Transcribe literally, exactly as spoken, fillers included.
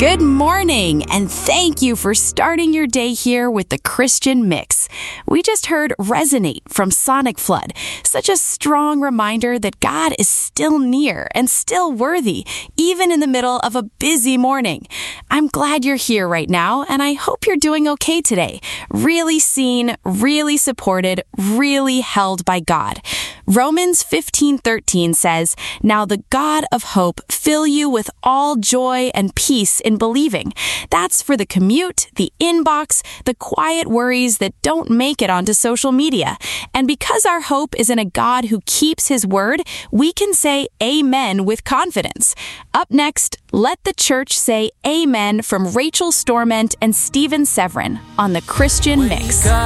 Good morning, and thank you for starting your day here with the Christian Mix. We just heard Resonate from Sonic Flood, such a strong reminder that God is still near and still worthy, even in the middle of a busy morning. I'm glad you're here right now, and I hope you're doing okay today. Really seen, really supported, really held by God. Romans fifteen thirteen says, "Now the God of hope fill you with all joy and peace in believing." That's for the commute, the inbox, the quiet worries that don't make it onto social media. And because our hope is in a God who keeps his word, we can say amen with confidence. Up next, let the church say amen from Rachel Storment and Stephen Severin on the Christian Mix.